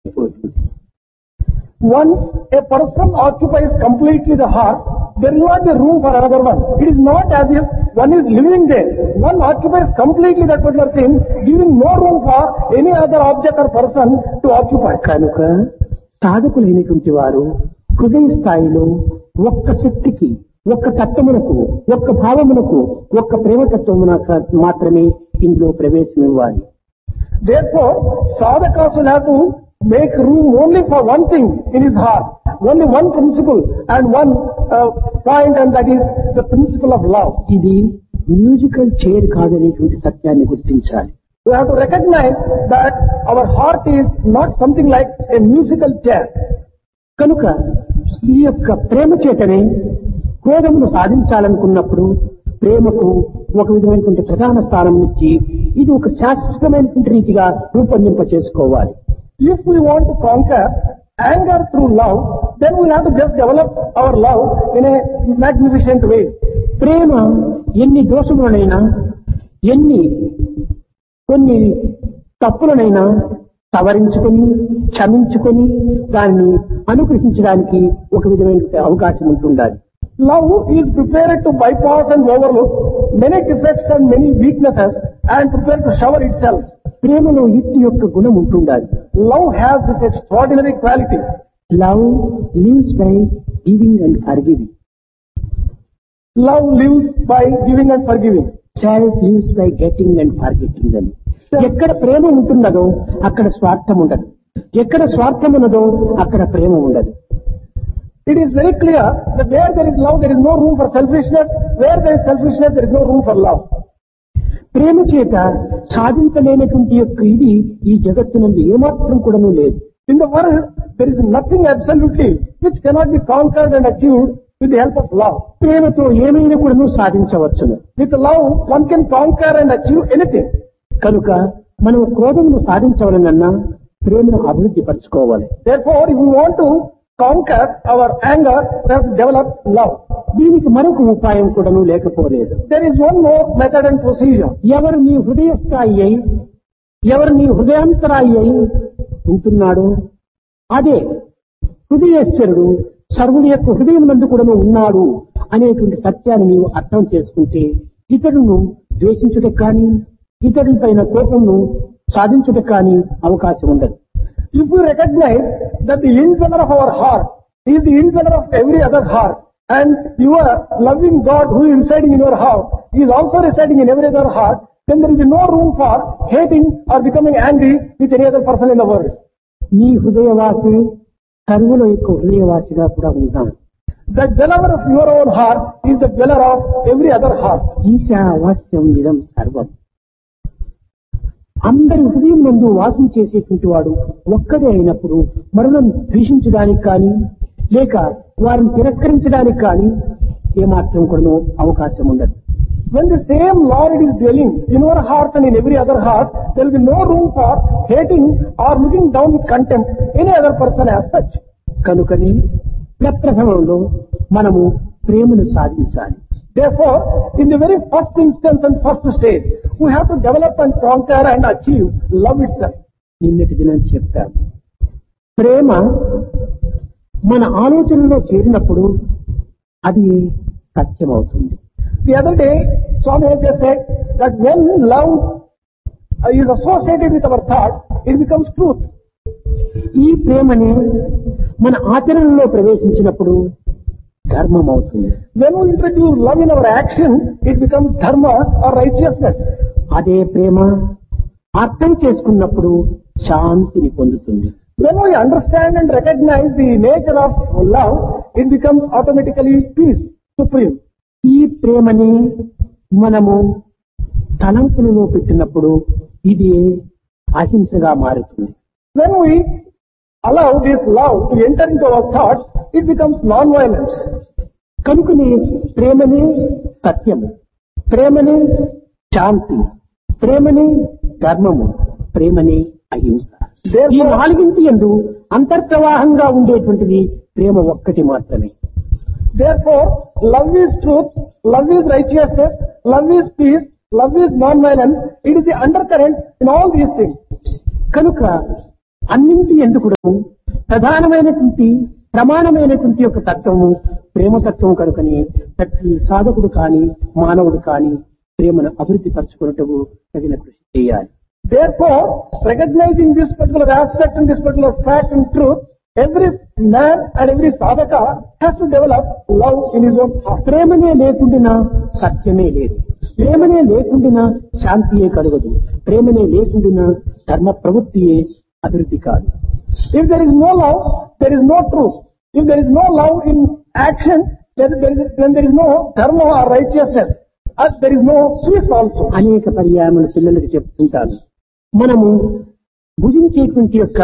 Once a person occupies completely the heart, there will not be room for another one. It is not as if one is living there. One occupies completely that particular thing, giving no room for any other object or person to occupy. కనుక సాధకులైనటువంటి వారు హృదయ స్థాయిలో ఒక్క శక్తికి, ఒక్క తత్వమునకు, ఒక్క భావమునకు, ఒక్క ప్రేమతత్వమునకు మాత్రమే ఇందులో ప్రవేశం ఇవ్వాలి. Therefore, sadhakas will have to make room only for one thing in his heart, only one principle and one point, and that is the principle of love. ఇది మ్యూజికల్ చైర్ కాదనేటువంటి సత్యాన్ని గుర్తించాలి. We have to recognize that our heart is not something like a musical chair. కనుక ఈ యొక్క ప్రేమ చేతనే క్రోధమును సాధించాలనుకున్నప్పుడు ప్రేమకు ఒక విధమైనటువంటి ప్రధాన స్థానం ఇచ్చి ఇది ఒక శాశ్వతమైనటువంటి రీతిగా రూపొందింప చేసుకోవాలి. If we want to conquer anger through love, then we have to just develop our love in a magnificent way. ప్రేమ ఎన్ని దోషములనైనా, ఎన్ని కొన్ని తప్పులనైనా సవరించుకొని, క్షమించుకొని దాన్ని అనుగ్రహించడానికి ఒక విధమైన అవకాశం ఉంటుండాలి. Love is prepared to bypass and overlook many defects and many weaknesses and prepared to shower itself. ప్రేమలో ఇట్టి యొక్క గుణం ఉంటుండాలి. Love has this extraordinary quality. Love lives by giving and forgiving. Love lives by giving and forgiving. Self lives by getting and forgetting అని. ఎక్కడ ప్రేమ ఉంటున్నదో అక్కడ స్వార్థం ఉండదు, ఎక్కడ స్వార్థం ఉన్నదో అక్కడ ప్రేమ ఉండదు. It is very clear that where there is love, there is no room for selfishness. Where there is selfishness, there is no room for love. ప్రేమ చేత సాధించలేనటువంటి యొక్క ఇది ఈ జగత్తునందు ఏమాత్రం కూడాను లేదు. In the world, there is nothing absolutely which cannot be conquered and achieved with the help of love. ప్రేమతో ఏమైనా కూడాను సాధించవచ్చును. With love, one can conquer and achieve anything. కనుక మనం క్రోధమును సాధించవలనన్నా ప్రేమను అభివృద్ధి పరచుకోవాలి. Therefore, if we want to conquer our anger, we have to develop love. దీనికి మరొక ఉపాయం కూడాను లేకపోలేదు. There is one more method and procedure. ఎవరు నీ హృదయ స్థాయి అయి, ఎవరు నీ హృదయాంతరాయి అయి ఉంటున్నాడో అదే హృదయేశ్వరుడు సర్వుని యొక్క హృదయం నందు కూడాను ఉన్నాడు అనేటువంటి సత్యాన్ని నీవు అర్థం చేసుకుంటే ఇతరులను ద్వేషించుటకు కానీ, ఇతరులపైన కోపంను సాధించుటకు కానీ అవకాశం ఉండదు. If we recognize that the indweller of our heart is the indweller of every other heart, and you are loving God who is residing in your heart, he is also residing in every other heart, then there will be no room for hating or becoming angry with any other person in the world. నీ హృదయవాసి సర్వుల యొక్క హృదయవాసిగా కూడా ఉంటాను. The dweller of your own heart is the dweller of every other heart. ఈశావాస్యం విధం సర్వం. అందరి హృదయం నందు వాసం చేసేటువంటి వాడు ఒక్కడే అయినప్పుడు మరులను ద్వేషించడానికి కానీ, లేక వారిని తిరస్కరించడానికి కానీ ఏమాత్రం కూడా అవకాశం ఉండదు. When the same Lord is dwelling in your heart and in every other heart, there will be no room for hating or looking down with contempt any other person as such. కనుకనే ప్రప్రథమంలో మనము ప్రేమను సాధించాలి. Therefore, in the very first instance and first stage, we have to develop and conquer and achieve love itself. నిన్నటి దినం చెప్తాను, ప్రేమ మన ఆలోచనలో చేరినప్పుడు అది సత్యం అవుతుంది. The other day, Swami has just said that when love is associated with our thoughts, it becomes truth. ఈ ప్రేమని మన ఆచరణలో ప్రవేశించినప్పుడు ధర్మం అవుతుంది. When we introduce love in our action, it becomes dharma or righteousness. అదే ప్రేమ అర్థం చేసుకున్నప్పుడు శాంతిని పొందుతుంది. When we understand and recognize the nature of love, it becomes automatically peace, supreme. ఈ ప్రేమని మనము తలంపులలో పెట్టినప్పుడు ఇది అహింసగా మారుతుంది. When we allow this love to enter into our thoughts, it becomes non-violence. కనుకనే ప్రేమనే సత్యము, ప్రేమనే శాంతి, ప్రేమనే ధర్మము, ప్రేమనే అహింస. ఈ నాలుగింటి యందు అంతర్ప్రవాహంగా ఉండేటువంటిది ప్రేమ ఒక్కటి మాత్రమే. Therefore, love is truth, love is righteousness, love is peace, love is non-violence. It is the undercurrent in all these things. కనుక అన్నింటి ఎందుకు ప్రధానమైనటువంటి ప్రమాణమైనటువంటి యొక్క తత్వము ప్రేమతత్వం కనుకని ప్రతి సాధకుడు కాని మానవుడు కాని ప్రేమను అభివృద్ధి పరచుకున్నట్టు తగిన కృషి చేయాలి. Therefore, recognizing this particular aspect and this particular fact and truth, every man and every sadhaka has to develop love in his own heart. ప్రేమనే లేకుండా సత్యమే లేదు. ప్రేమనే లేకుండా శాంతియే కలగదు. ప్రేమనే లేకుండా ధర్మ ప్రవృత్తియే అభివృద్ధి కాదు. If there is no love, there is no truth. If there is no love in action, then there is no dharma or righteousness. As there is no peace also. అనేక పర్యాయములు పిల్లలకు చెప్తుంటాను. మనము భుజించేటువంటి యొక్క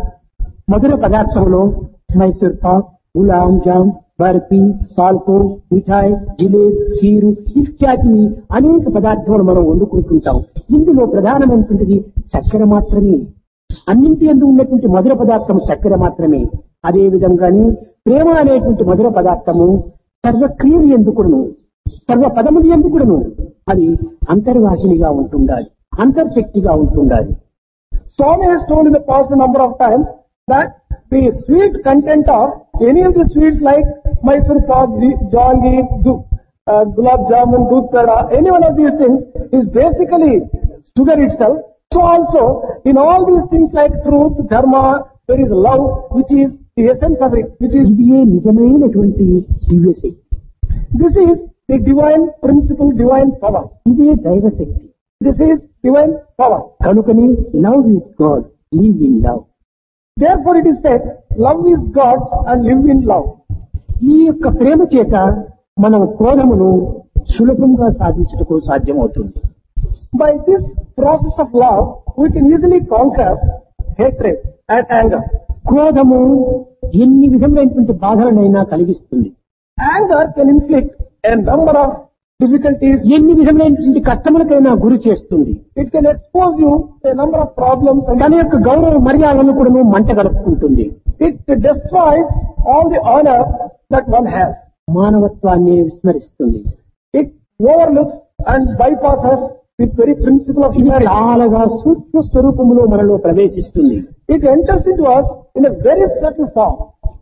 మధుర పదార్థంలో మైసూర్ పాక్, గులాబ్ జామ్, బర్ఫీ, పాల్కో, మిఠాయి, జిలేబీ, ఖీరు ఇత్యాది అనేక పదార్థాలు మనం వండుకుంటుంటాం. ఇందులో ప్రధానమైనటువంటిది చక్కెర మాత్రమే. అన్నింటి యందు ఉన్నటువంటి మధుర పదార్థం చక్కెర మాత్రమే. అదే విధంగానే ప్రేమ అనేటువంటి మధుర పదార్థము సర్వక్రియలు ఎందుకును సర్వ పదములు ఎందుకును అది అంతర్వాసినిగా ఉంటుండాలి, అంతర్శక్తిగా ఉంటుండాలి. Swami has told in the past a number of times that the sweet content of any of the sweets like Mysore pak, jangir, gulab jamun, doodh peda, any one of these things is basically sugar itself. So also in all these things like truth, dharma, there is love which is the essence of it, which is ఇదే నిజమైనటువంటి దివ్యశక్తి. This is the divine principle, divine power. ఇదే దైవశక్తి. This is divine power. కనుకనే love is God, live in love. Therefore it is said, love is God and live in love. ఈ యొక్క ప్రేమ చేత మనం క్రోధమును సులభంగా సాధించుటకు సాధ్యమవుతుంది. By this process of love, we can easily conquer hatred and anger. క్రోధము ఎన్ని విధములైనటువంటి బాధలనైనా కలిగిస్తుంది. Anger can inflict a number of difficulties. ఎన్ని విధములైనటువంటి కష్టములకైనా గురి చేస్తుంది. It can expose you to a number of problems. తన యొక్క గౌరవ మర్యాదలను కూడా మంట గలుపుకుంటుంది. It destroys all the honor that one has. మానవత్వాన్ని విస్మరిస్తుంది. It overlooks and bypasses the very principle of ఇది humanity. చాలాగా సూక్ష్మ స్వరూపంలో మనలో ప్రవేశిస్తుంది. It enters into us in a very subtle form.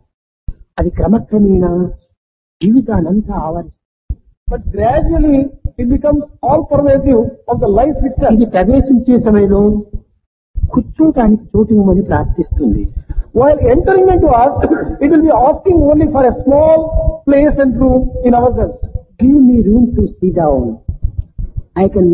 అది క్రమక్రమేణా జీవితానంతా ఆవరిస్తుంది. But gradually it becomes all pervasive of the life itself. ఇది ప్రవేశించే సమయంలో కూర్చోటానికి చోటు ఇవ్వమని ప్రార్థిస్తుంది. While entering into us, it will be asking only for a small place and room in ourselves. Give me room to sit down. I can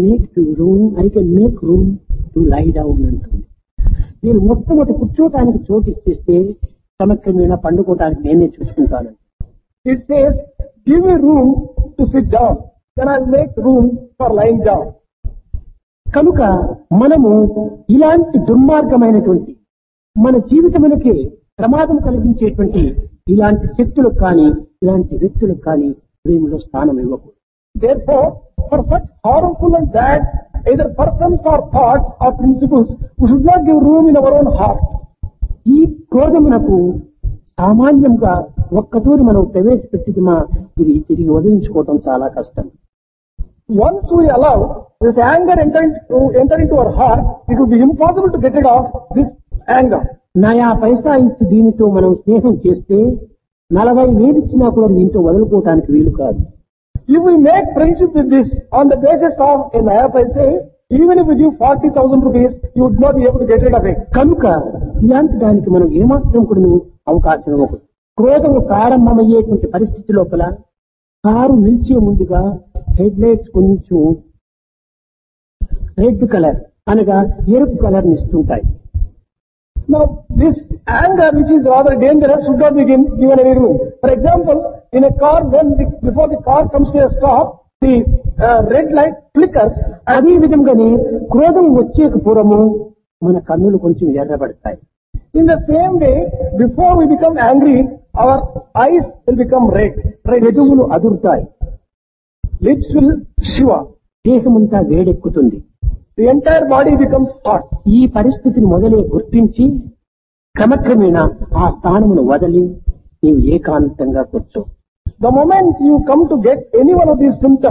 make room to lie down అంటుంది. నేను మొట్టమొదటి కూర్చోటానికి చోటు ఇచ్చేస్తే క్రమక్రమేణా పండుకోవటానికి నేనే చూసుకుంటాను. It says, give me room to sit down, then I'll make room for lying down. కనుక మనము ఇలాంటి దుర్మార్గమైనటువంటి మన జీవితమునకే ప్రమాదం కలిగించేటువంటి ఇలాంటి శక్తులకు కానీ ఇలాంటి వ్యక్తులకు కానీ ప్రేమలో స్థానం ఇవ్వకూడదు. Therefore, for such harmful and bad either persons or thoughts or principles, we should not give room in our own heart. ఈ క్రోధమునకు సామాన్యంగా ఒక్కతూరి మనం ప్రవేశపెట్టిదిమా ఇది తిరిగి వదిలించుకోవటం చాలా కష్టం. Once we allow this anger enter into our heart, it would be impossible to get rid of this anger. నయా పైసా ఇచ్చి దీనితో మనం స్నేహం చేస్తే 40,000 ఇచ్చినా కూడా దీంతో వదులుకోవటానికి వీలు కాదు. If we make friendship with this on the basis of a naya paise, even if we give 40,000 rupees, you would not be able to get rid of it. కనుక ఇలాంటి దానికి మనం ఏమాత్రం కూడా అవకాశం ఇవ్వకూడదు. క్రోధము ప్రారంభమయ్యేటువంటి పరిస్థితి లోపల కారు నిలిచే ముందుగా హెడ్ లైట్స్ కొంచెం రెడ్ కలర్ అనగా ఎరుపు కలర్ ఇస్తుంటాయి. Now, this anger, which is rather dangerous, should not be given any room. For example, in a car, before the car comes to a stop, the red light flickers. అదే విధంగానే క్రోధం వచ్చే పూర్వము మన కన్నులు కొంచెం ఎర్రబడతాయి. In the same way, before we become angry, our eyes will become red. పెదవులు అదురుతాయి. Lips will shiver. దేహమంతా వేడెక్కుతుంది. The entire body becomes hot. ఈ పరిస్థితిని మొదలే గుర్తించి క్రమక్రమేణా ఆ స్థానమును వదిలి నీవు ఏకాంతంగా కూర్చో. The moment you come to get any one of these symptoms,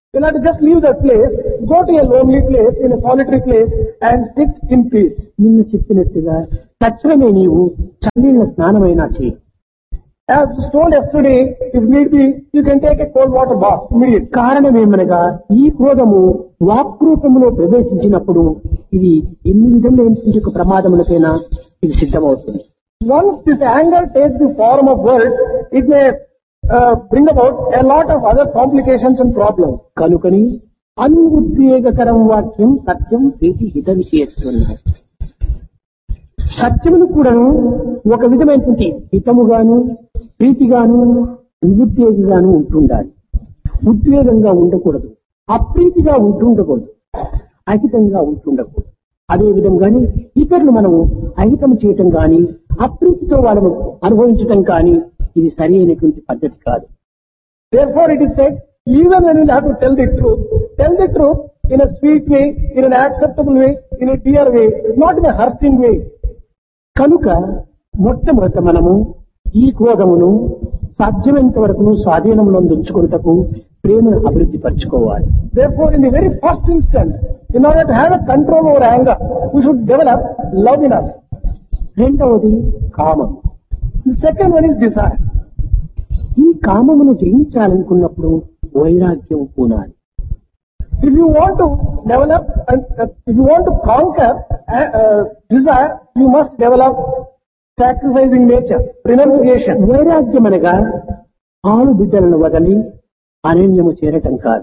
You'll have to just leave that place, go to a lonely place, in a solitary place, and sit in peace. నిన్ను చెప్పినట్టుగా తక్షణమే నీవు చన్నీళ్ల స్నానమైనా చేయి. As told yesterday, if need be, you can take a cold water bath immediately. కారణమేమనగా ఈ క్రోధము వాక్రూపంలో ప్రవేశించినప్పుడు ఇది ఎన్ని విధములైన ప్రమాదములకైనా ఇది సిద్ధమవుతుంది. Once this anger takes the form of words, it may bring about a lot of other complications and problems. కనుకని అనుద్వేగకరం వాక్యం సత్యం ప్రీతి హిత విషయత్వం. సత్యమును కూడాను ఒక విధమైనటువంటి హితముగాను ప్రీతిగాను నిరుద్వేగంగాను ఉంటుండాలి. ఉద్వేగంగా ఉండకూడదు, అప్రీతిగా ఉంటుండకూడదు, అహితంగా ఉంటుండకూడదు. అదే విధంగానే ఇతరులు మనము అహితం చేయటం గాని అప్రీతితో వాళ్ళను అనుభవించటం కానీ ఇది సరి అయినటువంటి పద్ధతి కాదు. Therefore it is said, even when you have to tell the truth in a sweet way, in an acceptable way, in a dear way, not in a hurting way. కనుక మొట్టమొదట మనము ఈ క్రోధమును సాధ్యమైనంత వరకు స్వాధీనంలో ఉంచుకున్నటకు ప్రేమను అభివృద్ధి పరచుకోవాలి. Therefore, in the very first instance, in order to have a control over anger, we should develop love in us. రెండవది కామం. The second one is desire. ఈ కామమును జయించాలనుకున్నప్పుడు వైరాగ్యం పూనాలి. If you want to develop, if you want to conquer desire, you must develop sacrificing nature, renunciation. వైరాగ్యం అనగా ఆలు బిడ్డలను వదలి అరణ్యము చేరటం కాదు.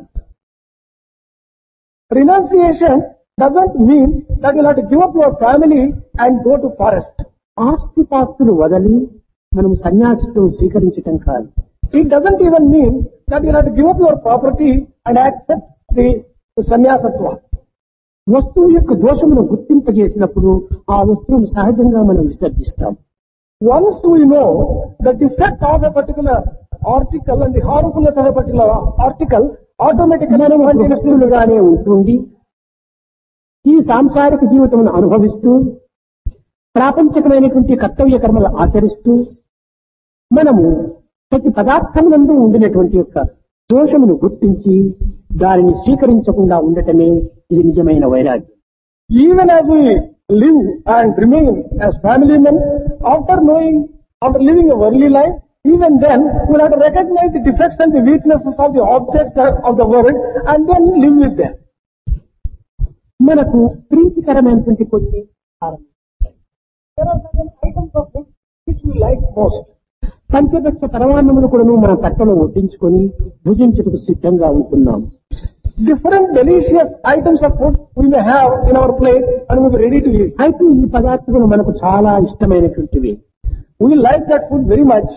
Renunciation doesn't mean that you'll have to give up your family and go to forest. ఆస్తిపాస్తులు వదలి మనం సన్యాసిత్వం స్వీకరించటం కాదు. It doesn't even mean that you'll have to give up your property and accept the sannyasatva. వస్తువు యొక్క దోషమును గుర్తింపజేసినప్పుడు ఆ వస్తువును సహజంగా మనం విసర్జిస్తాం. Once we know the defect of a particular article and the harmfulness of a particular article, automatically మనం వస్తువులుగానే ఉంటుంది ఈ సాంసారిక జీవితమును అనుభవిస్తూ ప్రాపంచికమైనటువంటి కర్తవ్య కర్మలు ఆచరిస్తూ మనము ప్రతి పదార్థమునందు ఉండినటువంటి యొక్క దోషమును గుర్తించి దానిని స్వీకరించకుండా ఉండటమే ఇది నిజమైన వైరాగ్యం. Even as we live and remain as family men, after living a worldly life, even then we'll have to recognize the defects and the weaknesses of the objects of the world and then live with them. మనకు ప్రీతికరమైనటువంటి కొన్ని There are certain items of food which we like most. పంచభక్ష పరమాన్నములు కూడా మన తట్టలో వడ్డించుకొని భుజించుటకు సిద్ధంగా ఉంటున్నాం. Different delicious items of food we may have in our plate and we are ready to eat. అయితే ఈ పదార్థములు మనకు చాలా ఇష్టమైనటువంటివి. We like that food very much.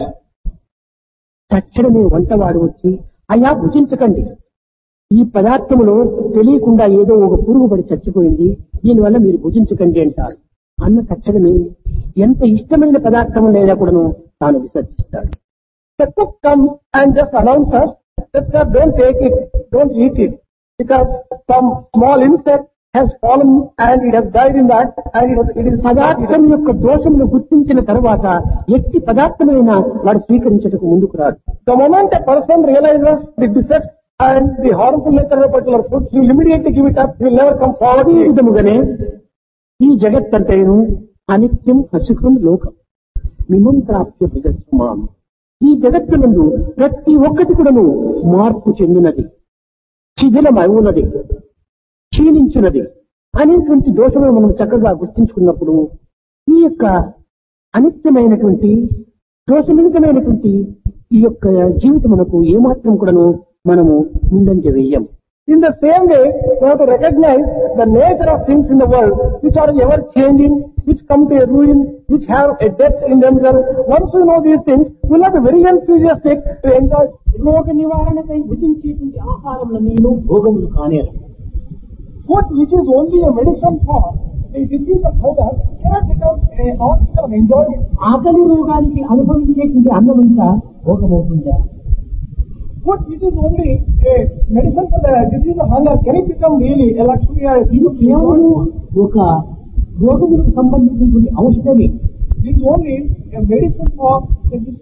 తక్షణమే వంటవాడు వచ్చి అయ్యా భుజించకండి, ఈ పదార్థములో తెలియకుండా ఏదో ఒక పురుగు పడి చచ్చిపోయింది, దీనివల్ల మీరు భుజించకండి అంటారు. అన్న తక్షణమే ఎంత ఇష్టమైన పదార్థములైనా కూడాను తాను విసర్జిస్తాడు. The cook comes and just announces that sir, don't take it, don't eat it, because some small insect has fallen and it has died in that and it is పదార్థం యొక్క దోషమును గుర్తించిన తర్వాత ఎట్టి పదార్థమైనా వాడు స్వీకరించటకు ముందుకు రాడు. The moment a person realizes the defects and the harmful nature of a particular food, he will immediately give it up, he will never come forward. ఈ విధముగానే ఈ జగత్తంతేను అనిత్యం అసుఖం లోకం మిమం ప్రాప్య భుజస్మాం. ఈ జగత్తునందు ప్రతి ఒక్కటి కూడాను మార్పు చెందినది, శిథిలమవునది, క్షీణించినది అనేటువంటి దోషమును మనం చక్కగా గుర్తించుకున్నప్పుడు ఈ యొక్క అనిత్యమైనటువంటి దోషమితమైనటువంటి ఈ యొక్క జీవితమునకు ఏమాత్రం కూడాను మనము ముందంజ వేయం. In the same way, we have to recognize the nature of things in the world which are ever changing, which come to a ruin, which have a depth in themselves. Once we know these things, we will have to be very enthusiastic to enjoy. రోగ నివారణకై భుజించేటువంటి ఆహారములను భోగములు కానేరు. Food which is only a medicine for the disease of hunger cannot become an object of enjoyment. ఆకలి రోగానికి అనుభవించేటువంటి అన్నమంతా భోగమవుతుందా? Food which is only a medicine for the disease of hunger, can it become really a luxury or a ఇది కేవలం ఒక రోగములకు సంబంధించినటువంటి ఔషధమే. It is only a medicine for the disease.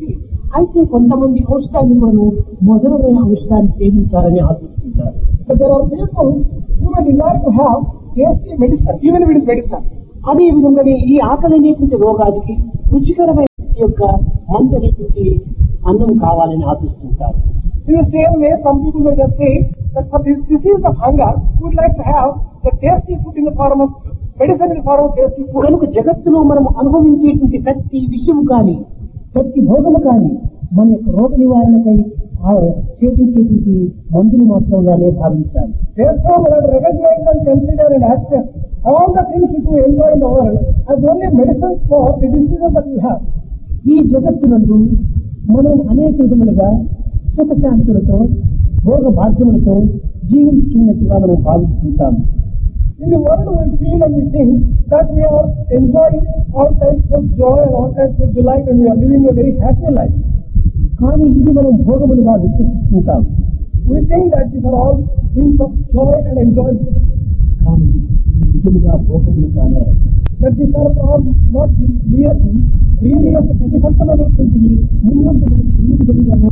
అయితే కొంతమంది ఔషధాన్ని మనం మధురమైన ఔషధాన్ని సేవించాలని ఆశిస్తుంటారు. But there are people who may desire to have tasty medicine, even if it is medicine. అదే విధంగానే ఈ ఆకలి అనేటువంటి రోగానికి రుచికరమైన యొక్క మందు అనేటువంటి అన్నం కావాలని ఆశిస్తుంటారు. In the same way, some people may just say that for this disease of hunger, we would like to have the tasty food in the form of medicine, in the form of tasty food. కనుక జగత్తులో మనం అనుభవించేటువంటి ప్రతి విషయం కానీ ప్రతి భోగము కానీ మన యొక్క రోగ నివారణకై చేపించేటువంటి మందులు మాత్రంగానే భావించాలి. Therefore, we have to recognize and consider and accept all the things which we enjoy in the world as only medicines for the diseases that we have. ఈ జగత్తునందు మనం అనేక విధములుగా సుఖశాంతులతో భోగ భాగ్యములతో జీవించున్నట్టుగా మనం భావిస్తుంటాము. In the world we feel and we think that we are enjoying all types of joy and all types of delight and we are living a very happy life. కానీ ఇది మనం భోగములుగా విశ్వసిస్తుంటాం. We think that these are all things of joy and enjoyment. కానీ నిజముగా భోగములు కానే. But these are all not really of the ప్రతిఫలమైనటువంటిది ముందు ఎన్ని విధములుగా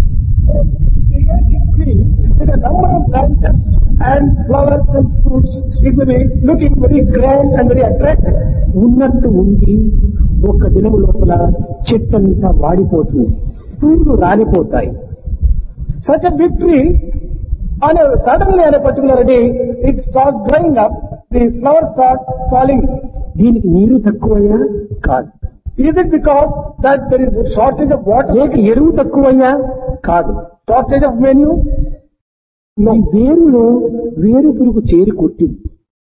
with a number of branches and flowers and fruits, it will be looking very grand and very attractive. ఉన్నట్టు ఉండి ఒక దినము లోపల చెట్టంతా వాడిపోతుంది, పూలు రాలిపోతాయి. Such a big tree, suddenly on a particular day, it starts drying up, the flowers start falling. దీనికి నీరు తక్కువయ్యా? కాదు. Is it because that there is a shortage of water? లేక ఎరువు తక్కువయ్యా? కాదు. Shortage of menu? ఈ వేరులో వేరు పురుగు చేరి కొట్టింది.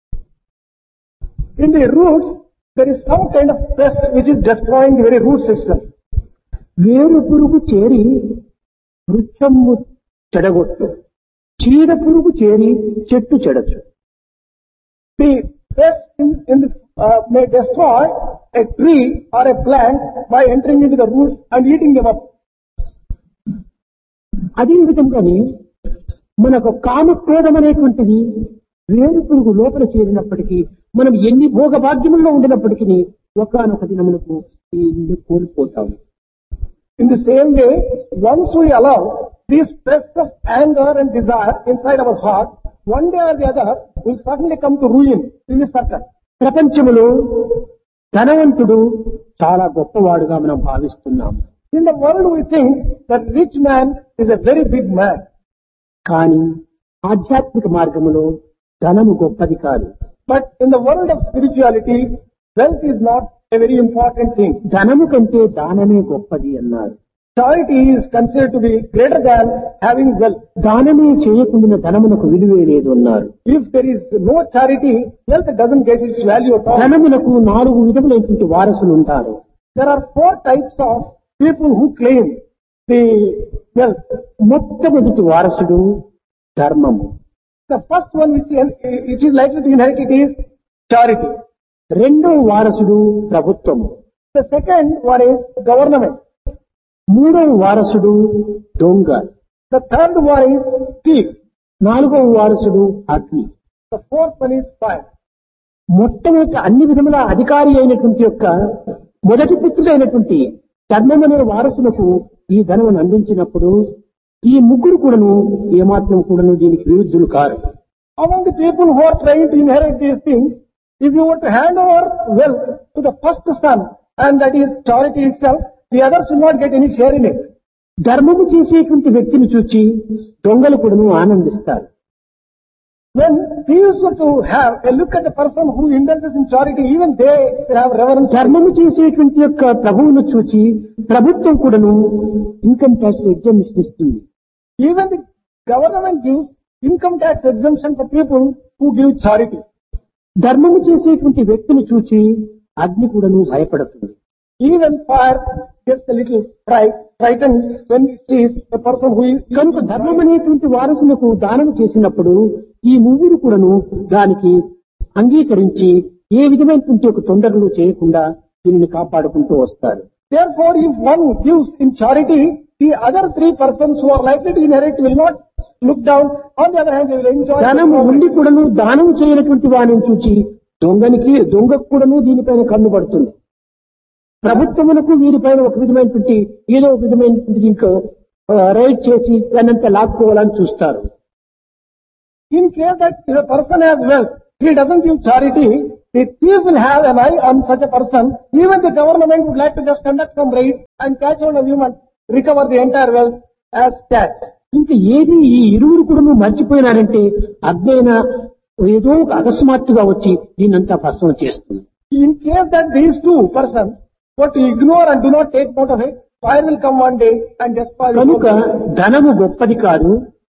In the roots, there is some kind of pest which is destroying the very roots itself. వేరు పురుగు చేరి వృక్షము చెడగొట్టు, చీడ పురుగు చేరి చెట్టు చెడచ్చు. The pest may destroy a tree or a plant by entering into the roots and eating them up. అదే విధంగానే మనకు కామక్రోధం అనేటువంటిది వేరు పురుగు లోపల చేరినప్పటికీ మనం ఎన్ని భోగభాగ్యముల్లో ఉండినప్పటికీ ఒకానొక దినమునకు కోల్పోతాము. In the same way, once we allow these pests of anger and desire inside our heart, one day or the other will certainly come to ruin in this circle. ప్రపంచములో ధనవంతుడు చాలా గొప్పవాడుగా మనం భావిస్తున్నాము. In the world we think that rich man is a very big man. కానీ ఆధ్యాత్మిక మార్గములో ధనము గొప్పది కాదు. But in the world of spirituality, wealth is not a very important thing. ధనము కంటే దానమే గొప్పది అన్నారు. Charity is considered to be greater than having wealth. దానమే చేయకుండా ధనమునకు విలువే లేదు అన్నారు. If there is no charity, wealth doesn't get its value at all. ధనమునకు 4 విధములైనటువంటి వారసులు ఉంటారు. There are 4 types of people who claim the wealth. మొట్టమొదటి వారసుడు ధర్మము. The first one which is likely to inherit it is charity. రెండో వారసుడు ప్రభుత్వము. The second one is government. మూడవ వారసుడు దొంగ. The third one is thief. నాలుగవ వారసుడు అగ్ని. The fourth one is fire. మొట్టమొదటి అన్ని విధముల అధికారి అయినటువంటి యొక్క మొదటి పుత్రుడైనటువంటి ధర్మం అనే వారసులకు ఈ ధనమును అందించినప్పుడు ఈ ముగ్గురు కూడాను ఏమాత్రం కూడాను దీనికి విరుద్ధులు car. Among the people who are trying to inherit these things, if you were to hand over wealth to the first son, and that is charity itself, the others will not get any share in it. ధర్మము చేసేటువంటి వ్యక్తిని చూచి దొంగలు కూడాను ఆనందిస్తారు. When thieves were to have a look at the person who indulges in charity, even they have reverence. ధర్మము చేసేటువంటి యొక్క ప్రభువును చూచి ప్రభుత్వం కూడాను ఇన్కమ్ ట్యాక్స్ ఎగ్జామిషన్ ఇస్తుంది. Even the government gives income tax exemption for people who give charity. ధర్మము చేసేటువంటి వ్యక్తిని చూచి అగ్ని కూడాను భయపడుతుంది. Even fire gets a little frightened when it sees a person who is. కనుక ధర్మం అనేటువంటి వారసులకు దానం చేసినప్పుడు ఈ ముగ్గురు కూడాను దానికి అంగీకరించి ఏ విధమైనటువంటి ఒక తొందరలు చేయకుండా దీనిని కాపాడుకుంటూ వస్తారు. Therefore, if one gives in charity, the other 3 persons who are likely to inherit will not look down. On the other hand, they will enjoy. ధనము ఉండి కూడాను దానం చేయనటువంటి వారిని చూచి దొంగకు కూడాను దీనిపైన కన్ను పడుతుంది. ప్రభుత్వములకు వీరిపైన ఒక విధమైనటువంటి ఏదో ఒక విధమైనటువంటి దీంట్లో రైడ్ చేసి దాన్నంతా లాక్కోవాలని చూస్తారు. In case that if a person has wealth, he doesn't give charity, the thief will have an eye on such a person. Even the government would like to just conduct some raid and catch hold of him and recover the entire wealth as tax. ఇంకా ఏది ఈ ఇరువురు కూడా మర్చిపోయినారంటే అగ్నైనా ఏదో ఒక అకస్మాత్తుగా వచ్చి దీన్నంతా భస్మం చేస్తుంది. In case that these two persons were to ignore and do not take note of it, fire will come one day and destroy the కనుక ధనము గొప్పది కాదు,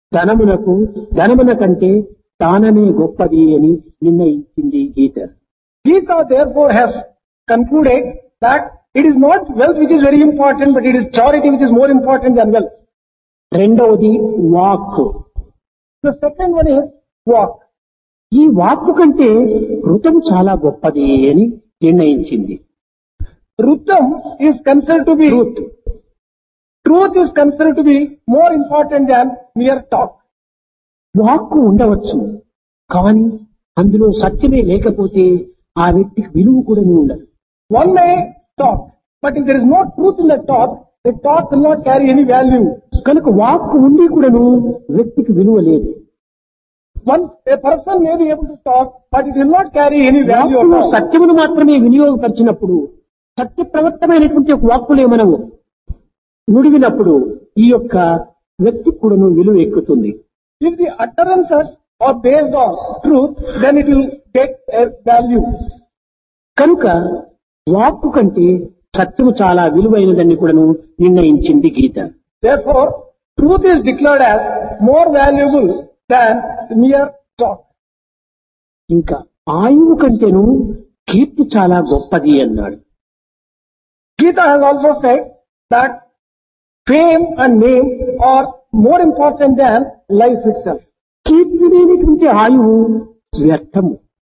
ధనమున కంటే దానమే గొప్పది అని నిర్ణయించింది గీత. Gita therefore has concluded that it is not wealth which is very important, but it is charity which is more important than wealth. రెండవది వాక్కు. The second one is walk. ఈ వాక్కు కంటే ఋతం చాలా గొప్పది అని నిర్ణయించింది. Rutam is considered to be truth. Truth is considered to be more important than mere talk. వాక్కు ఉండవచ్చు, కానీ అందులో సత్యమే లేకపోతే ఆ వ్యక్తికి విలువ కూడా ఉండదు. One may talk, but if there is no truth in the talk will not carry any value. కనుక వాక్కు ఉండి కూడాను వ్యక్తికి విలువ లేదు. A person may be able to talk, but it will not carry any value at all. సత్యమును మాత్రమే వినియోగపరిచినప్పుడు, సత్య ప్రవర్తమైనటువంటి ఒక వాక్కులే మనము నుడివినప్పుడు ఈ యొక్క వ్యక్తికి కూడాను విలువ ఎక్కుతుంది. If the utterances are based on truth, then it will get a value. కనుక వాక్కు కంటే సత్యము చాలా విలువైనదని కూడాను నిర్ణయించింది గీత. Therefore, truth is declared as more valuable than mere talk. ఇంకా ఆయువు కంటేను కీర్తి చాలా గొప్పది అన్నాడు. Gita has also said that fame and name are more important than life itself. కీర్తి లేనటువంటి ఆయువు వ్యర్థము.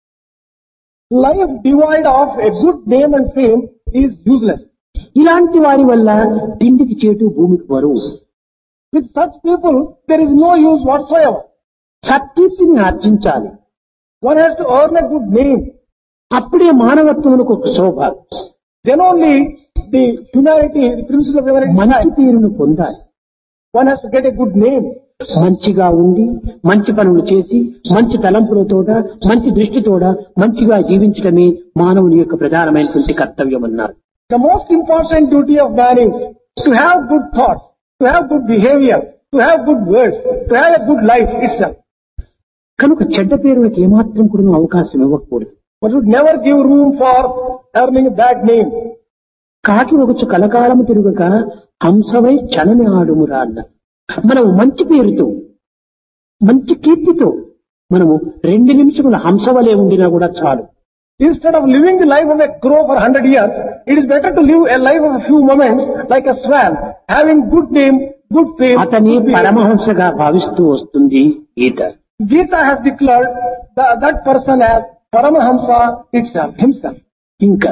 Life devoid of a good name and fame is useless. ఇలాంటి వారి వల్ల తిండికి చేటు భూమికి బరువు. With such people, there is no use whatsoever. సత్కీర్తిని ఆర్జించాలి. One has to earn a good name. అప్పుడే మానవత్వమునకు ఒక శోభ. Then only the humanity, the principle of humanity మంచి shines. పేరును పొందాలి. One has to get a good name. మంచిగా ఉండి మంచి పనులు చేసి మంచి తలంపులతోట మంచి దృష్టితోట మంచిగా జీవించడమే మానవుని యొక్క ప్రధానమైనటువంటి కర్తవ్యం అన్నారు. The most important duty of man is to have good thoughts, to have good behavior, to have good words, to have a good life itself. కనుక చెడ్డ పేరులకు ఏమాత్రం కూడా అవకాశం ఇవ్వకూడదు. One should never give room for earning a bad name. కాకి ఒకచు కలకాలము తిరుగక హంసవై చలమి ఆడుమురా అన్న. మనము మంచి పేరుతో మంచి కీర్తితో మనము 2 నిమిషముల హంసవలే ఉండినా కూడా చాలు. Instead of living the life of a crow for 100 years, it is better to live a life of a few moments like a swan, having good name, good fame. అతని పరమహంసగా భావిస్తూ వస్తుంది గీత. Gita has declared that person as Paramahamsa itself, himself. ఇంకా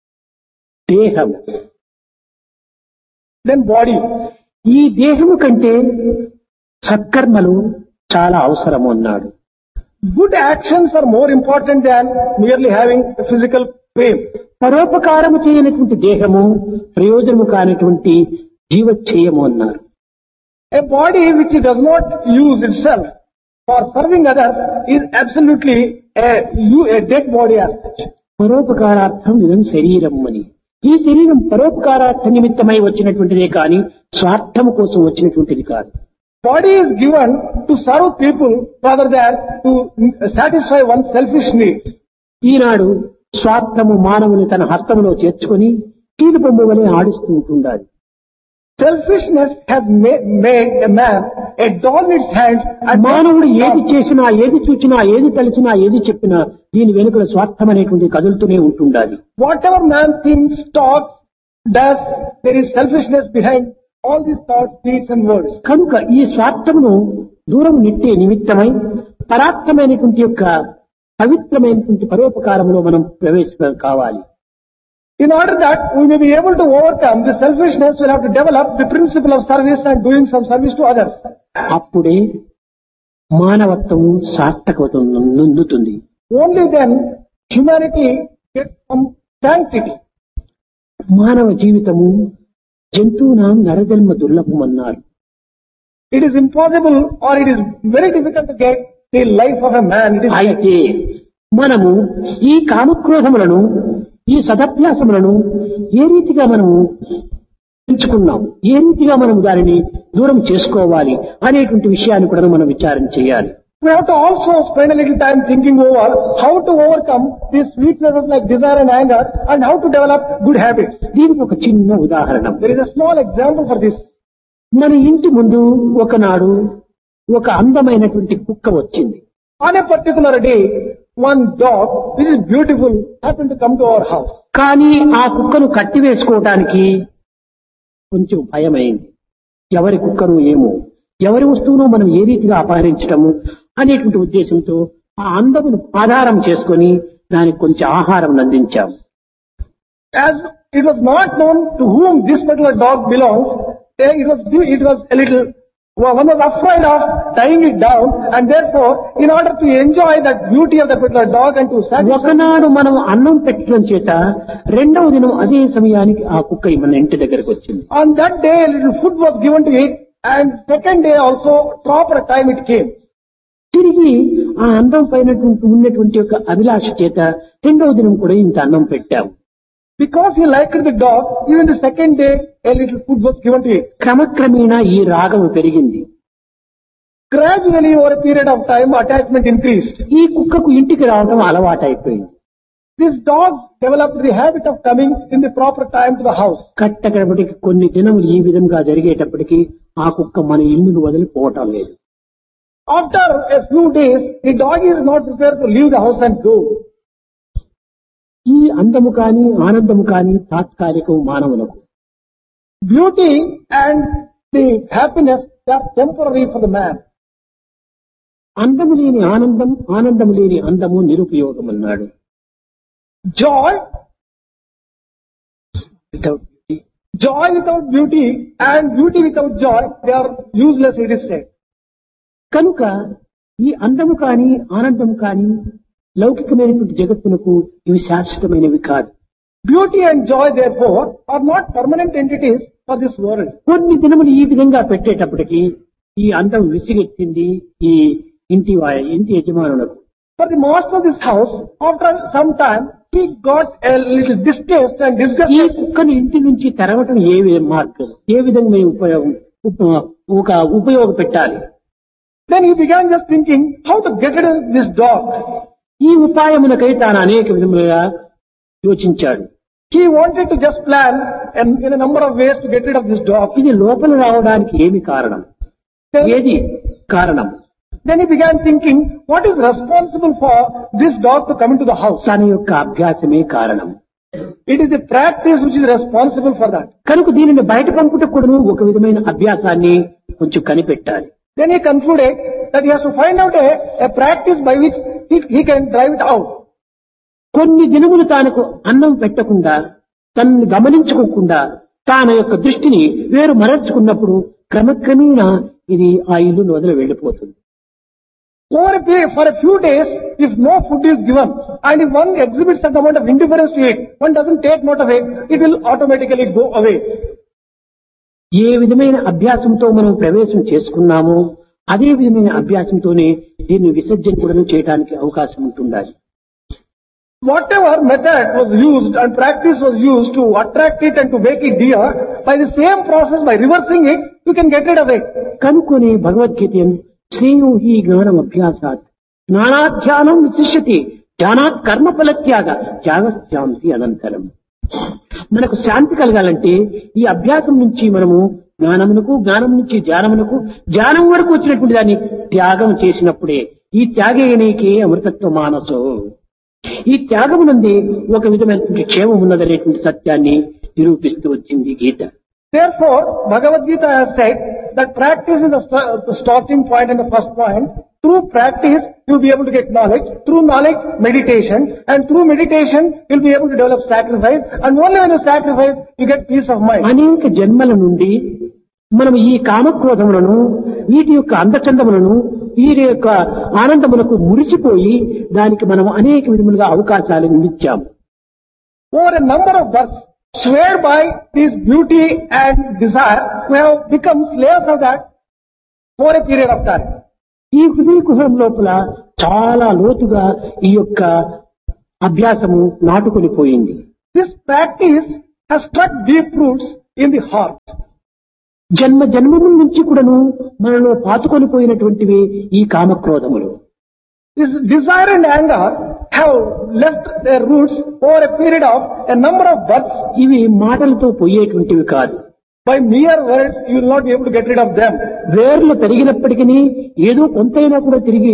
దేహం, Then body. ఈ దేహము కంటే సత్కర్మలు చాలా అవసరము అన్నాడు. Good actions are more important than merely having a physical fame. పరోపకారము చేయనటువంటి దేహము ప్రయోజనము కానటువంటి జీవచ్ఛేయము అన్నారు. A body which does not use itself for serving others is absolutely a dead body as such. పరోపకారార్థం ఇదం శరీరం అని. ఈ శరీరం పరోపకారార్థ నిమిత్తమై వచ్చినటువంటిదే కాని స్వార్థము కోసం వచ్చినటువంటిది కాదు. Body is given to serve people rather than to satisfy one's selfish needs. ఈనాడు స్వార్థము మానవుని తన హస్తములో చేర్చుకొని కీలుబొమ్మ వలె ఆడిస్తూ ఉంటుండాలి. Selfishness has made a man a doll in its hands. మానవుడు ఏది చేసినా, ఏది చూచినా, ఏది తలిచినా, ఏది చెప్పినా దీని వెనుకల స్వార్థం అనేటువంటి కదులుతూనే ఉంటుండాలి. Whatever man thinks, talks, does, there is selfishness behind all these thoughts, deeds and words. కనుక ఈ స్వార్థమును దూరం నెట్టే నిమిత్తమై పరార్థమైనటువంటి యొక్క పవిత్రమైనటువంటి పరోపకారంలో మనం ప్రవేశం కావాలి. In order that we may be able to overcome the selfishness, we'll have to develop the principle of service and doing some service to others. అప్పుడే మానవత్వము సార్థకత నొందుతుంది. Only then humanity gets some sanctity. మానవ జీవితము జంతువునాం నరజన్మ దుర్లభం అన్నారు. It is impossible or it is very difficult to get the life of a man. It is అయితే మనము ఈ కామక్రోధములను ఈ సదభ్యాసములను ఏ రీతిగా మనము ఎంచుకున్నాం, ఏ రీతిగా మనం దానిని దూరం చేసుకోవాలి అనేటువంటి విషయాన్ని కూడా మనం విచారం చేయాలి. We have to also spend a little time thinking over how to overcome these weaknesses like desire and anger and how to develop good habits. దీనికి ఒక చిన్న ఉదాహరణ. There is a small example for this. మన ఇంటి ముందు ఒకనాడు ఒక అందమైనటువంటి కుక్క వచ్చింది. On a particular day, one dog, which is beautiful, happened to come to our house. కానీ ఆ కుక్కను కట్టివేసుకోవటానికి కొంచెం భయమైంది. ఎవరి కుక్కను ఏమో, ఎవరి వస్తువును మనం ఏ రీతిగా అపహరించటము అనేటువంటి ఉద్దేశంతో ఆ అందమును ఆధారం చేసుకొని దానికి కొంచెం ఆహారం అందించాము. As it was not known to whom this particular dog belongs, it was a little, one was afraid of tying it down, and therefore, in order to enjoy that beauty of that particular dog and to satisfy. ఒకనాడు మనం అన్నం పెట్టడం చేత రెండవ దినం అదే సమయానికి ఆ కుక్క మన ఇంటి దగ్గరకు వచ్చింది. On that day, a little food was given to it, and second day also, proper time it came. తిరిగి ఆ అందం పైన ఉన్నటువంటి ఒక అభిలాష చేత రెండవ దినం కూడా ఇంత అన్నం పెట్టాము. Because he liked the dog, even the second day, a little food was given to it. క్రమక్రమేణా ఈ రాగం పెరిగింది. Gradually, over a period of time, attachment increased. ఈ కుక్కకు ఇంటికి రావడం అలవాటైపోయింది. This dog developed the habit of coming in the proper time to the house. కట్టకడపటికి కొన్ని దినములు ఈ విధంగా జరిగేటప్పటికి ఆ కుక్క మన ఇల్లును వదిలిపోవటం లేదు. After a few days, the dog is not prepared to leave the house and go. ఈ అందము కాని ఆనందము కాని తాత్కాలికం మానవులకు. Beauty and the happiness are temporary for the man. అందము లేని ఆనందం, ఆనందము లేని అందము నిరుపయోగం అన్నాడు. Joy without beauty and beauty without joy, they are useless, it is said. కనుక ఈ అందము కాని ఆనందం కాని లౌకికమైనటువంటి జగత్తునకు ఇవి శాశ్వతమైనవి కాదు. Beauty and joy, therefore, are not permanent entities for this world. కొన్ని దినములు ఈ విధంగా పెట్టేటప్పటికి ఈ అందం విసిగెత్తింది ఈ ఇంటి యజమానులకు. For the master of this house, after some time, he got a little distaste and ఈ disgusted. కుక్కను ఇంటి నుంచి తరవటం ఏ మార్గం, ఏ విధంగా ఉపయోగపెట్టాలి. Then he began just thinking how to get rid of this dog. ఈ ఉపాయమునకై తాను అనేక విధములుగా యోచించాడు. He wanted to just plan in a number of ways to get rid of this dog. ఇది లోపల రావడానికి ఏమి కారణం, ఏది కారణం? Then he began thinking, what is responsible for this dog to come into the house? తన యొక్క అభ్యాసమే కారణం. It is the practice which is responsible for that. కనుక దీనిని బయట పంపుటకు కూడాను ఒక విధమైన అభ్యాసాన్ని కొంచెం కనిపెట్టాలి. Then he concluded that he has to find out a practice by which he can drive it out. కొన్ని దినములు తానుకు అన్నం పెట్టకుండా, తనని గమనించుకోకుండా తాన యొక్క దృష్టిని వేరు మరల్చుకున్నప్పుడు క్రమక్రమేణా ఇది ఆ ఇల్లును వదిలి వెళ్లిపోతుంది. For a few days, if no food is given, and if one exhibits some amount of indifference to it, one doesn't take note of it, it will automatically go away. ఏ విధమైన అభ్యాసంతో మనం ప్రవేశం చేసుకున్నామో అదే విధమైన అభ్యాసంతోనే దీన్ని విసర్జన కూడా చేయడానికి అవకాశం ఉంటుండాలి. Whatever method was used and practice was used to attract it and to make it dear, by the same process, by reversing it, you can get rid of it. కనుకొని Bhagavad Gita శ్రేయో హి జ్ఞానం అభ్యాసాత్ జ్ఞానాధ్యానం విశిష్యతి జ్ఞానాత్ కర్మఫల త్యాగశాంతి అనంతరం. మనకు శాంతి కలగాలంటే ఈ అభ్యాసం నుంచి మనము జ్ఞానం నుంచి ధ్యానమునకు, ధ్యానం వరకు వచ్చినటువంటి దాన్ని త్యాగం చేసినప్పుడే ఈ త్యాగేనేకే అమృతత్వ మానసో. ఈ త్యాగమునందే ఒక విధమైనటువంటి క్షేమం ఉన్నదనేటువంటి సత్యాన్ని నిరూపిస్తూ వచ్చింది గీత. Therefore, Bhagavad Gita has said that practice is the starting point and the first point. Through practice, you'll be able to get knowledge. Through knowledge, meditation. And through meditation, you'll be able to develop sacrifice. And only when you sacrifice, you get peace of mind. అనేక జన్మల నుండి మనం ఈ కామక్రోధములను, వీటి యొక్క అందచందములను, వీరి యొక్క ఆనందములకు మురిసిపోయి దానికి మనం అనేక విధములుగా అవకాశాలను ఇచ్చాము. Over a number of births, swayed by this beauty and desire, who have become slaves of that for a period of time. ఈ హృదయ కుహరం లోపల చాలా లోతుగా ఈ యొక్క అభ్యాసము నాటుకొని పోయింది. This practice has struck deep roots in the heart. జన్మ జన్మముల నుంచి కూడాను మనలో పాతుకొని పోయినటువంటివి ఈ కామక్రోధములు. This desire and anger have left their roots over a period of a number of births. ఇవి మాటలతో పోయేటువంటివి కాదు. By mere words, you will not be able to get rid of them. వేర్లు పెరిగినప్పటికీ ఏదో కొంతైనా కూడా తిరిగి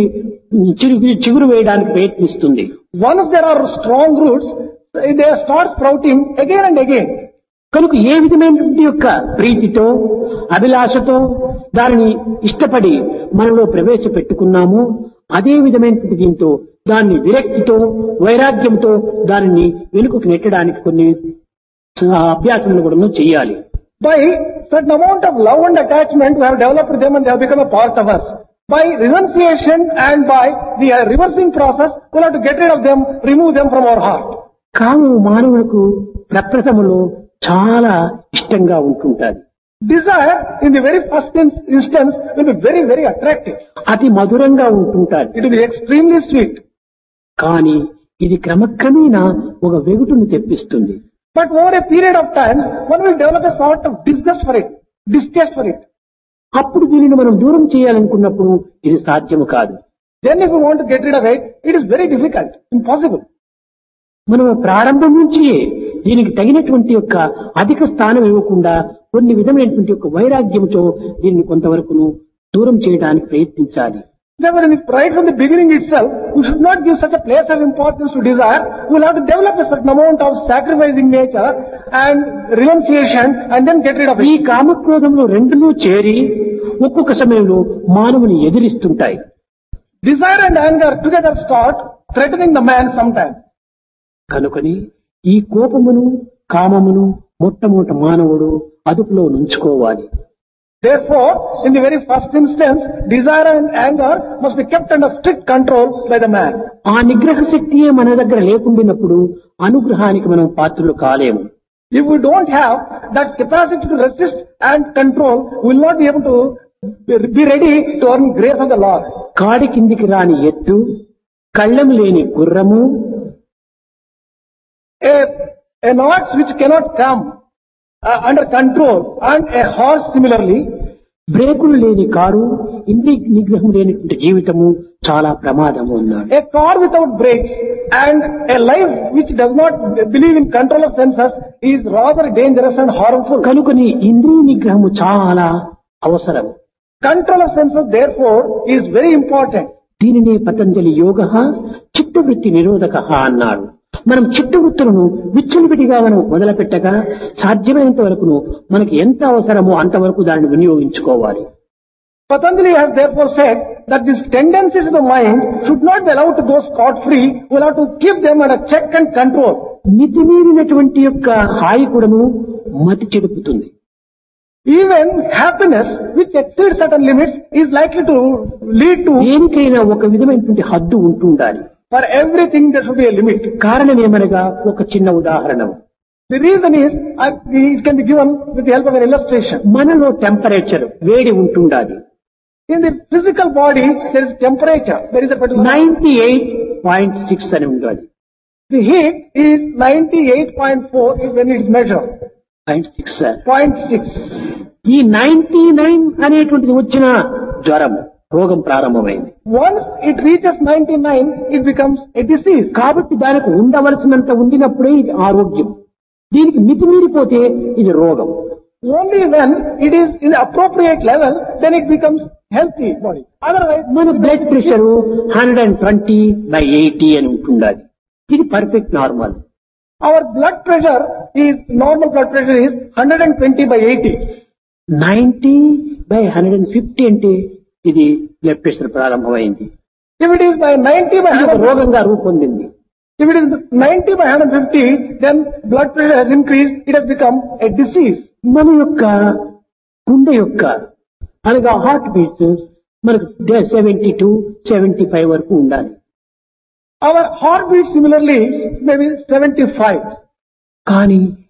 చిగురు వేయడానికి ప్రయత్నిస్తుంది. Once there are strong roots, they start sprouting again and again. కనుక ఏ విధమైనటువంటి యొక్క ప్రీతితో అభిలాషతో దానిని ఇష్టపడి మనలో ప్రవేశపెట్టుకున్నామో అదే విధమైనటువంటి దీంతో దాన్ని విరక్తితో వైరాగ్యంతో దానిని వెనుకకు నెట్టడానికి కొన్ని అభ్యాసములు కూడా చేయాలి. By certain amount of love and attachment, we have developed them and they have become a part of us. By renunciation and by the reversing process, we have to get rid of them, remove them from our heart. కాము మానవులకు ప్రప్రథములో చాలా ఇష్టంగా ఉంటుంటారు. Desire in the very first instance will be very, very attractive. అతి మధురంగా ఉంటుంటారు. It will be extremely sweet. కానీ ఇది క్రమక్రమేణా ఒక వెగుటును తెప్పిస్తుంది. But over a period of time, one will develop a sort of disgust for it, distaste for it. అప్పుడు దీనిని మనం దూరం చేయాలనుకున్నప్పుడు ఇది సాధ్యము కాదు. Then if we want to get rid of it, it is very difficult, impossible. మనం ప్రారంభం నుంచి దీనికి తగినటువంటి యొక్క అధిక స్థానం ఇవ్వకుండా కొన్ని విధమైనటువంటి యొక్క వైరాగ్యంతో దీన్ని కొంతవరకు దూరం చేయడానికి ప్రయత్నించాలి. Therefore, right from the beginning itself, we should not give such a place of importance to desire. We will have to develop a certain amount of sacrificing nature and renunciation and then get rid of ఈ it. కామక్రోధంలో రెండును చేరి ఒక్కొక్క సమయంలో మానవుని ఎదిరిస్తుంటాయి. Desire and anger together start threatening the man sometimes. కనుకని ఈ కోపమును కామమును మొట్టమొదట మానవుడు అదుపులో ఉంచుకోవాలి. Therefore, in the very first instance, desire and anger must be kept under strict control by the man. ఆ నిగ్రహ శక్తియే మన దగ్గర లేకుండినప్పుడు అనుగ్రహానికి మనం పాత్రలు కాలేము. If we don't have that capacity to resist and control, we will not be able to be ready to earn grace of the Lord. కాడి కిందికి రాని ఎత్తు, కళ్ళము లేని గుర్రము, an ox which cannot come under control and a horse similarly, బ్రేకులు లేని car, ఇంద్రియ నిగ్రహం లేనటువంటి జీవితము చాలా ప్రమాదము అన్నాడు. a car without brakes and a life which does not believe in control of senses is rather dangerous and harmful. కనుకని ఇంద్రియ నిగ్రహము చాలా అవసరం. Control of senses therefore is very important. దీనినే పతంజలి యోగ చిత్తవృత్తి నిరోధక అన్నాడు. మనం చిత్తవృత్తులను విచ్చలవిడిగా మనం మొదలుపెట్టగా సాధ్యమైనంత వరకును మనకి ఎంత అవసరమో అంతవరకు దానిని వినియోగించుకోవాలి. Patanjali has therefore said that these tendencies of the mind should not be allowed to go scot-free. We will have to keep them under check and control. మితిమీరినటువంటి యొక్క హాయి కూడాను మతి చెడుపుతుంది. Even happiness which exceeds certain limits is likely to lead to. దేనికైనా ఒక విధమైనటువంటి హద్దు ఉంటుండాలి. For everything there should be a limit. కారణం ఏమనగా ఒక చిన్న ఉదాహరణ. The reason is, it can be given with the help of an illustration. మనలో టెంపరేచర్ వేడి ఉంటుండాలి. In the physical body, there is temperature. There is a particular 98.6 అని ఉండాలి. The heat is 98.4 when it is measured. 0.6. ఈ 99 అనేటువంటిది వచ్చిన జ్వరం రోగం ప్రారంభమైంది. Once it reaches 99, it becomes a disease. కాబట్టి దానికి ఉండవలసినంత ఉండినప్పుడే ఇది ఆరోగ్యం. దీనికి మితిమీరిపోతే ఇది రోగం. Only when it is in the appropriate level, then it becomes healthy body. Otherwise, మన బ్లడ్ ప్రెషర్ 120/80 అని ఉంటుండాలి. ఇది perfect normal. our blood pressure is, normal blood pressure is 120/80. 90/150 అంటే ఇది బ్లడ్ ప్రెషర్ ప్రారంభమైంది. If it is by 90/100, రోగంగా రూపొందింది. if it is 90/150, then blood pressure has increased, it has become a disease. మన యొక్క గుండె యొక్క అనగా హార్ట్ బీట్స్ మనకు 72-75 వరకు ఉండాలి. Our heartbeat similarly may be 75. కానీ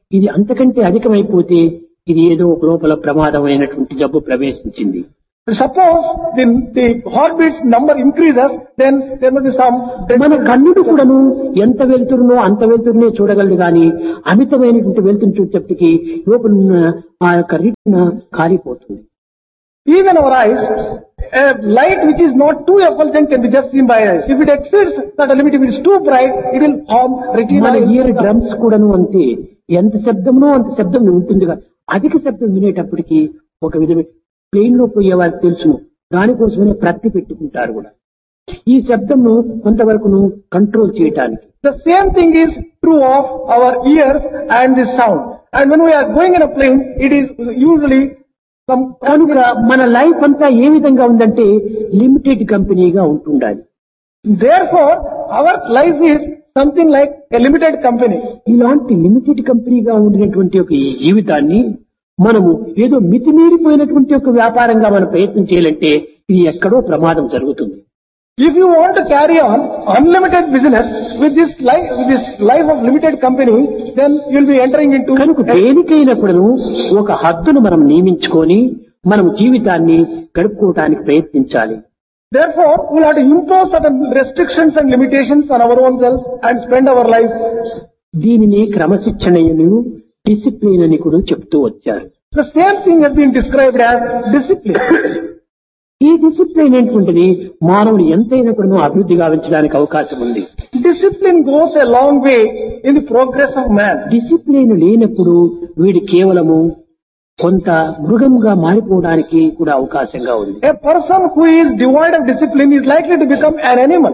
ఇది అంతకంటే అధికమైపోతే ఇది ఏదో ఒక లోపల ప్రమాదమైనటువంటి జబ్బు ప్రవేశించింది. Suppose the heartbeats number increases, then there must be some... మన కన్నుడు కూడాను ఎంత వెళ్తురునో అంత వెళ్తురునే చూడగలదు గాని అమితమైనటువంటి వెళ్తురు చూసేటప్పటికి లోపల ఆ యొక్క రీతిన కాలిపోతుంది. Even our eyes, a light which is not too effulgent can be just seen by eyes. If it exceeds that limit, if it is too bright, it will form retina. మన ఇయర్ డ్రమ్స్ కూడాను అంతే, ఎంత శబ్దమునో అంత శబ్దం ఉంటుందిగా. అధిక శబ్దం వినేటప్పటికి ఒక విధమైన ప్లేన్ లో పోయే వారికి తెలుసును, దానికోసమే ప్రతి పెట్టుకుంటారు కూడా ఈ శబ్దంను కొంతవరకును కంట్రోల్ చేయటానికి. The same thing is true of our ears and the sound. And when we are going in a plane, it is usually some... కనుక మన లైఫ్ అంతా ఏ విధంగా ఉందంటే లిమిటెడ్ కంపెనీగా ఉంటుండాలి. Therefore, our life is something like a limited company. ఇలాంటి limited కంపెనీగా ఉండినటువంటి ఒక ఈ జీవితాన్ని మనము ఏదో మితిమీరిపోయినటువంటి ఒక వ్యాపారంగా మనం ప్రయత్నం చేయాలంటే ఇది ఎక్కడో ప్రమాదం జరుగుతుంది. If you want to carry on unlimited business with this life of limited company, then you will be entering into... కనుక దేనికైనప్పుడు ఒక హద్దును మనం నియమించుకొని మనం జీవితాన్ని గడుపుకోవడానికి ప్రయత్నించాలి. Therefore, we will have to impose certain restrictions and limitations on our own selves and spend our life. దీనిని క్రమశిక్షణను discipline అని కూడా చెప్తూ వచ్చారు. The same thing has been described as discipline. ఈ డిసిప్లిన్ ఏంటంటే మానవుడు ఎంతైనా కూడా అభివృద్ధి గావించడానికి అవకాశం ఉంది. Discipline goes a long way in the progress of man. Discipline లేనప్పుడు వీడు కేవలము కొంత మృగంగా మారిపోవడానికి కూడా అవకాశంగా ఉంది. A person who is devoid of discipline is likely to become an animal.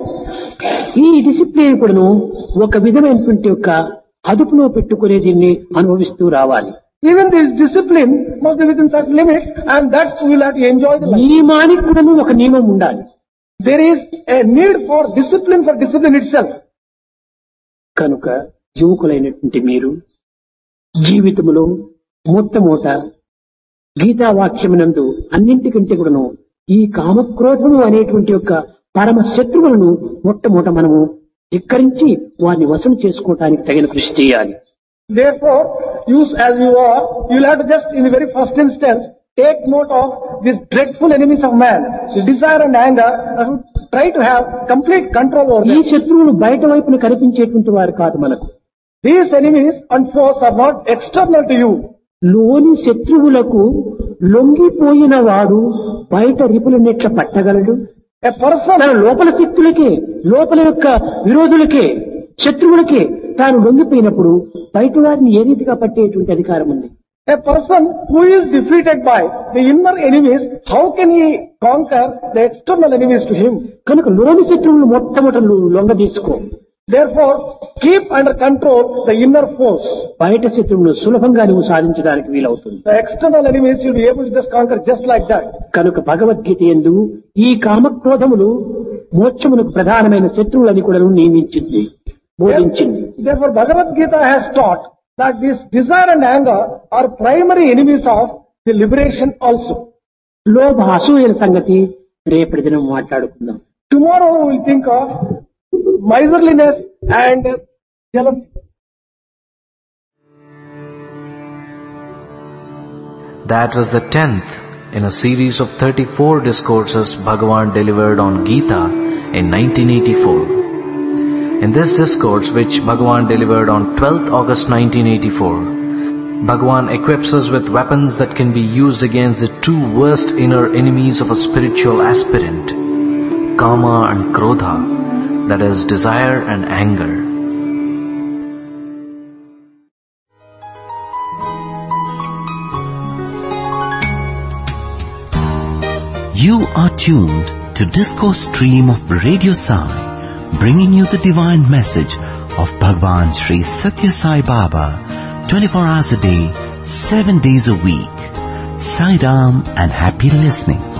ఈ డిసిప్లిన్ కూడాను ఒక విధమైనటువంటి యొక్క అదుపులో పెట్టుకునే దీన్ని అనుభవిస్తూ రావాలి. Even this discipline must be within certain limits, and that's we will have to enjoy the life. నియమానికి కూడాను ఒక నియమం ఉండాలి. There is a need for discipline itself. కనుక యువకులైనటువంటి మీరు జీవితంలో మొట్టమొదట గీతావాక్యమునందు అన్నింటికంటే కూడాను ఈ కామక్రోధము అనేటువంటి యొక్క పరమ శత్రువులను మొట్టమొదట మనము ధిక్కరించి వారిని వశం చేసుకోవటానికి తగిన కృషి చేయాలి. Therefore, as you are, you will have to just in the very first instance take note of these dreadful enemies of man, the desire and anger, and try to have complete control over them. ఈ శత్రువులు బయట వైపున కనిపించేటువంటి వారు కాదు మనకు. These enemies and foes are not external to you. లోని శత్రువులకు లొంగిపోయిన వాడు బయట రిపులనెట్ల పట్టగలడు. A person లోపల శక్తులకే, లోపల యొక్క విరోధులకే, శత్రువులకే తాను లొంగిపోయినప్పుడు బయట వారిని ఏ రీతిగా పట్టేటువంటి అధికారం ఉంది. A person who is defeated by the inner enemies, how can he conquer the external enemies to him? కనుక లోని శత్రువులు మొట్టమొదట లొంగ తీసుకో. Therefore, keep under control the inner force. బయట శత్రువులను సులభంగా నువ్వు సాధించడానికి వీలవుతుంది. The external enemies you'll be able to just conquer just like that. కనుక భగవద్గీత యందు ఈ కామక్రోధములు మోక్షమునకు ప్రధానమైన శత్రువులని కూడా నియమించింది, బోధించింది. Therefore, Bhagavad Gita has taught that this desire and anger are primary enemies of the liberation also. లోభ అసూయల సంగతి రేపటి దినం మాట్లాడుకుందాం. Tomorrow we will think of miserliness and jealousy. That was the 10th in a series of 34 discourses Bhagavan delivered on Gita in 1984. In this discourse, which Bhagavan delivered on 12th August 1984, Bhagavan equips us with weapons that can be used against the two worst inner enemies of a spiritual aspirant, Kama and Krodha, that is, desire and anger. You are tuned to Discourse Stream of Radio Sai, bringing you the divine message of Bhagwan Sri Satya Sai Baba, 24 hours a day, 7 days a week. Sai Ram and happy listening.